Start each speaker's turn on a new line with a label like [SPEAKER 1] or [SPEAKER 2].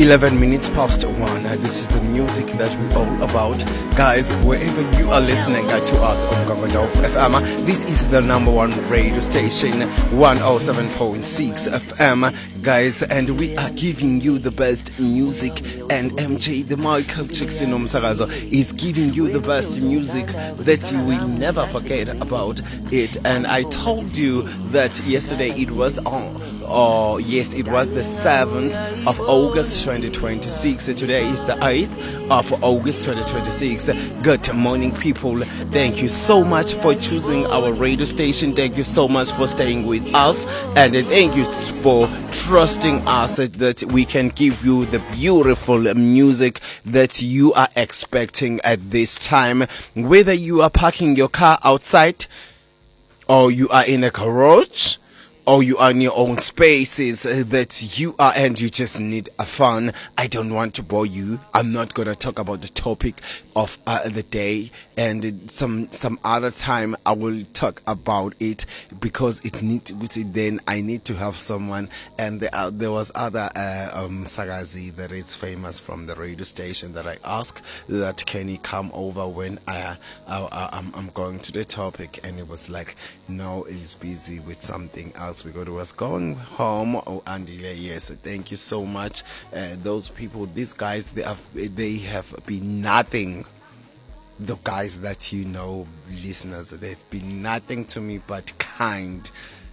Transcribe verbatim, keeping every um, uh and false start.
[SPEAKER 1] eleven minutes past one. Uh, this is the music that we're all about. Guys, wherever you are listening uh, to us on Governor F M, this is the number one radio station, one oh seven point six F M. Guys, and we are giving you the best music. And M J, the Michael Jackson Omsagazo, is giving you the best music that you will never forget about it. And I told you that yesterday it was on. Oh, yes, it was the seventh of August twenty twenty-six. Today is the eighth of August twenty twenty-six. Good morning, people. Thank you so much for choosing our radio station. Thank you so much for staying with us. And thank you for trusting us that we can give you the beautiful music that you are expecting at this time. Whether you are parking your car outside, or you are in a garage, or you are in your own spaces uh, that you are and you just need a fun. I don't want to bore you. I'm not going to talk about the topic of uh, the day, and some some other time I will talk about it because it needs then I need to have someone. And there, uh, there was other uh, um, Sagazi that is famous from the radio station that I asked that can he come over when I, I, I I'm, I'm going to the topic, and it was like no, he's busy with something else. Because it was going home. Oh, Andy, yes, thank you so much. Uh, those people, these guys, they have they have been nothing. The guys that you know, listeners, they've been nothing to me but kind.